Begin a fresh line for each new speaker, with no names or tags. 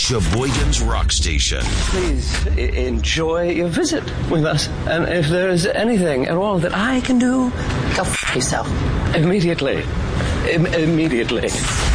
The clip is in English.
Sheboygan's Rock Station.
Please enjoy your visit with us. And if there is anything at all that I can do,
go f*** yourself.
Immediately.